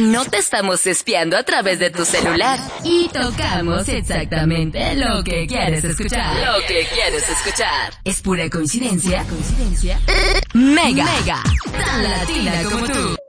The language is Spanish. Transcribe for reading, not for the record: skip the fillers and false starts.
No te estamos espiando a través de tu celular. Y tocamos exactamente lo que quieres escuchar. Lo que quieres escuchar. Es pura coincidencia. Mega. Tan latina como tú.